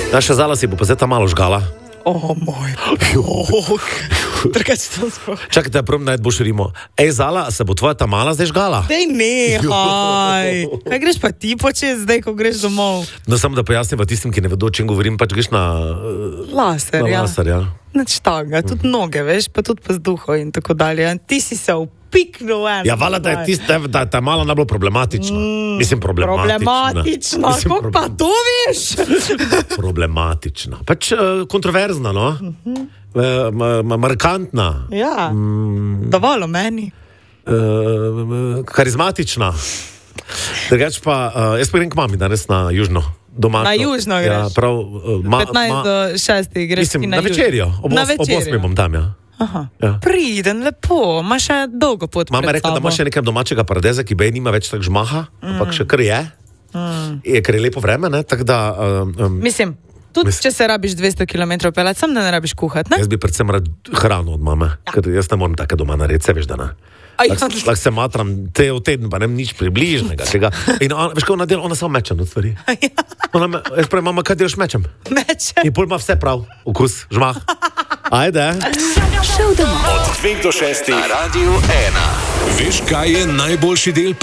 Naša Zala si bo pa zdaj ta malo žgala. Moj bog. Drugače to sploh. Čakajte, prvom najboljši rimo. Ej, Zala, a se bo tvoja ta mala zdaj žgala? Dej nehaj. Kaj greš pa ti početi zdaj, ko greš domov? No, samo da pojasnim tistim, ki ne vedo, o čem govorim, pač greš na Laser, na ja. laser, ja. Nič tega, tudi noge, veš, pa tudi pazduho in tako dalje. Ti si se upiknul eno. Ja, vala, da je ta mala najbolj problematična. Mislim, Problematična, kako pa to veš? Problematična. Pač kontroverzna, no? Markantna. Ja, dovolj o meni. Karizmatična. Drugač pa, jaz pa grem k mami danes na južno. Domačo. Na južno greš? Ja, prav. 15 do 6 greš mislim, ti na večerjo. Ob 8 bom tam, ja. Aha. Ja. Priden, lepo, imaš še dolgo pot Mama je rekla, da ima še nekaj domačega paradeza, ki bej nima več tak žmaha, ampak še kar je. Ker je lepo vreme, ne, tako da... Mislim, tudi če se rabiš 200 km pelati, sam da ne rabiš kuhati, ne? Jaz bi predvsem rad hrano od mame, ker jaz ne moram take doma narediti, se veš, da ne. Lahko se matram v teden, pa ne nič približnega tega. In veš, ko ona dela, ona samo meče od stvari. Jaz pravim, mama, kaj delaš mečem? Meče. In pol ima vse prav, okus, žmah. Ajde. Šel domov. Od 2 do 6 na Radio 1. Veš, kaj je najboljši del